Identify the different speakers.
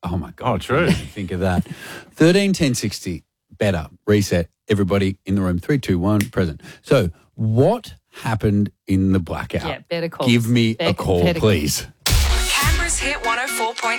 Speaker 1: Oh, my God.
Speaker 2: Oh, true.
Speaker 1: Think of that. 13 10 60. Better. Reset. Everybody in the room. 3, 2, 1. Present. So what happened in the blackout?
Speaker 3: Yeah, better call.
Speaker 1: Give me a call, please.
Speaker 4: Canberra's Hit 104.9